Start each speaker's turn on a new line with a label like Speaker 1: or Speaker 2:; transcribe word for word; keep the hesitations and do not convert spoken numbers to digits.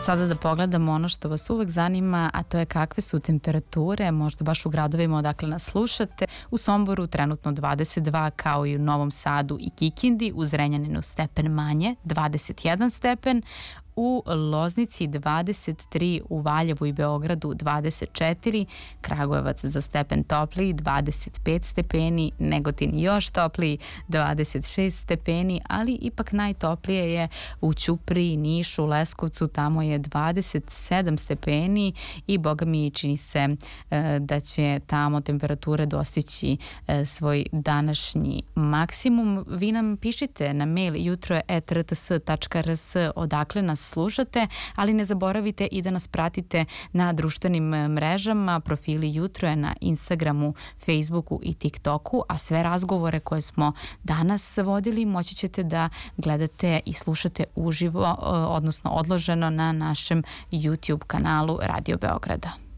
Speaker 1: sada da pogledamo ono što vas uvek zanima, a to je kakve su temperature, možda baš u gradovima odakle nas slušate. U Somboru trenutno dvadeset dva, kao i u Novom Sadu i Kikindi, u Zrenjaninu stepen manje, dvadeset jedan stepen, u Loznici dvadeset tri, u Valjevu i Beogradu dvadeset četiri, Kragujevac za stepen topliji dvadeset pet stepeni, Negotin još topliji dvadeset šest stepeni, ali ipak najtoplije je u Ćupriji, Nišu, Leskovcu, tamo je dvadeset sedam stepeni i boga mi čini se e, da će tamo temperature dostići e, svoj današnji maksimum. Vi nam pišite na mail jutro at r t s tačka r s odakle nas slušate, ali ne zaboravite i da nas pratite na društvenim mrežama, profili Jutro je na Instagramu, Facebooku i TikToku, a sve razgovore koje smo danas vodili moći ćete da gledate i slušate uživo, odnosno odloženo na našem YouTube kanalu Radio Beograda.